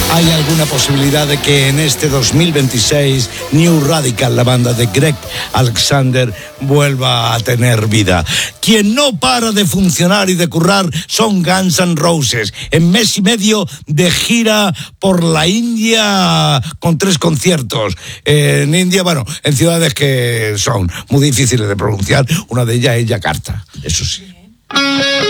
¿Hay alguna posibilidad de que en este 2026 New Radical, la banda de Greg Alexander, vuelva a tener vida? Quien no para de funcionar y de currar son Guns N' Roses. En mes y medio de gira por la India con 3 conciertos. En India, bueno, en ciudades que son muy difíciles de pronunciar. Una de ellas es Yakarta, eso sí.